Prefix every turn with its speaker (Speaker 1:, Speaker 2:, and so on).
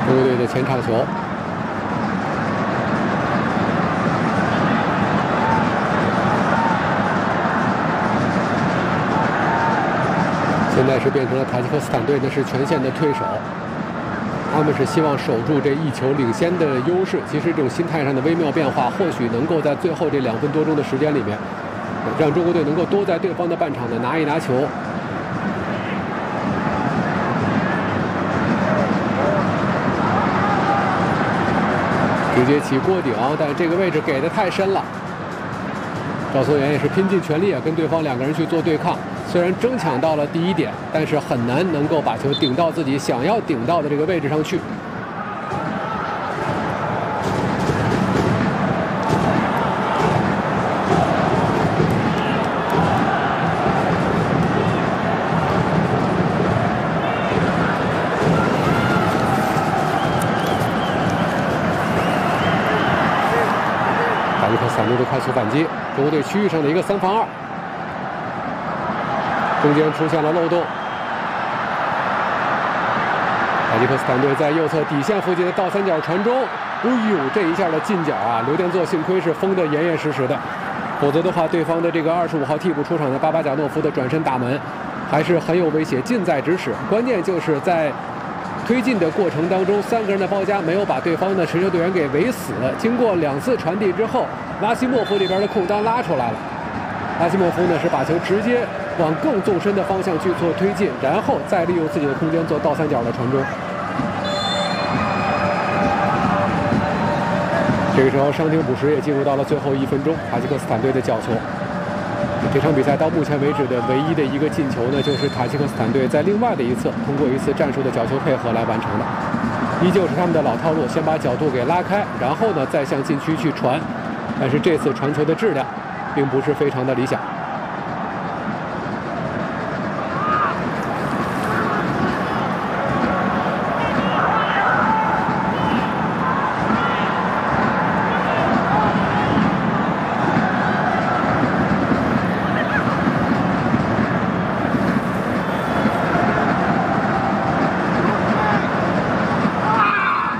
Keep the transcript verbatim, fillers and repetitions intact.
Speaker 1: 中国队的前场球。 现在是变成了塔吉克斯坦队呢是全线的退守，他们是希望守住这一球领先的优势。其实这种心态上的微妙变化，或许能够在最后这两分多钟的时间里面，让中国队能够多在对方的半场呢拿一拿球。直接起锅顶，但这个位置给的太深了。赵松元也是拼尽全力啊，跟对方两个人去做对抗。 虽然争抢到了第一点，但是很难能够把球顶到自己想要顶到的这个位置上去。塔吉克斯坦队的快速反击，中国队区域上的一个三防二。 中间出现了漏洞，塔吉克斯坦队在右侧底线附近的倒三角传中，哎呦，这一下的进角啊！刘殿座幸亏是封得严严实实的，否则的话，对方的这个二十五号替补出场的巴巴贾诺夫的转身打门，还是很有威胁，近在咫尺。关键就是在推进的过程当中，三个人的包夹没有把对方的持球队员给围死。经过两次传递之后，拉西莫夫这边的空当拉出来了，拉西莫夫呢是把球直接 往更纵深的方向去做推进，然后再利用自己的空间做倒三角的传中。这个时候，伤停补时也进入到了最后一分钟，塔吉克斯坦队的角球。这场比赛到目前为止的唯一的一个进球呢，就是塔吉克斯坦队在另外的一侧通过一次战术的角球配合来完成的，依旧是他们的老套路，先把角度给拉开，然后呢再向禁区去传。但是这次传球的质量并不是非常的理想。